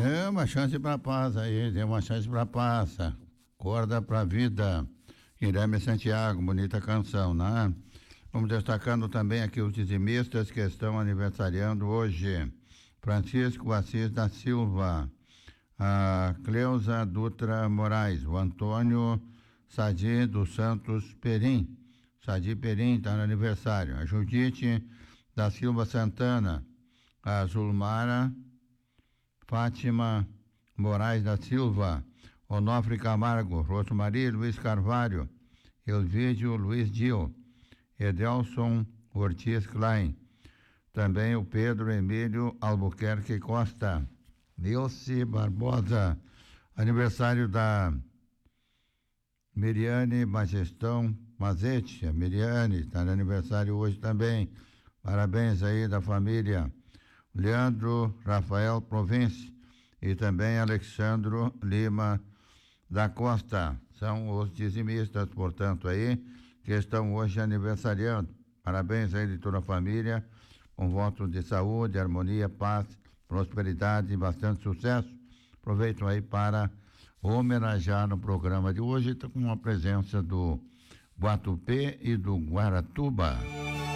É uma chance para paz aí, tem uma chance para paz. Corda para vida. Irene Santiago, bonita canção, né? Vamos destacando também aqui os dizimistas que estão aniversariando hoje. Francisco Assis da Silva, a Cleusa Dutra Moraes, o Antônio Sadi dos Santos Perim. Sadi Perim está no aniversário. A Judite da Silva Santana, a Zulmara Fátima Moraes da Silva, Onofre Camargo, Rosmarie Luiz Carvalho, Elvídio Luiz Dil, Edelson Ortiz Klein, também o Pedro Emílio Albuquerque Costa, Nilce Barbosa, aniversário da Miriane Magestão Mazete, a Miriane está no aniversário hoje também, parabéns aí da família. Leandro Rafael Provence e também Alexandro Lima da Costa, são os dizimistas, portanto, aí, que estão hoje aniversariando. Parabéns aí de toda a família, com votos de saúde, harmonia, paz, prosperidade e bastante sucesso. Aproveito aí para homenagear no programa de hoje, com a presença do Guatupê e do Guaratuba.